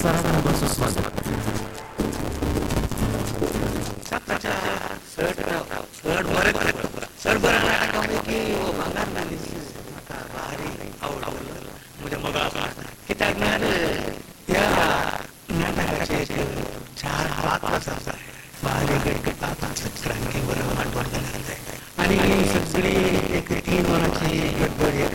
प्रसारात तुमचं स्वागत. आणि सगळी एक 3 वराची गडबड